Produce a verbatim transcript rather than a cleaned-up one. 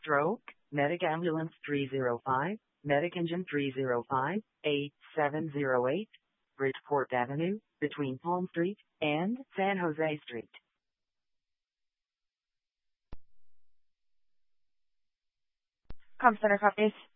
Stroke, Medic Ambulance three zero five, Medic Engine three zero five, eight seven zero eight, Bridgeport Avenue, between Palm Street and San Jose Street. Com Center copies.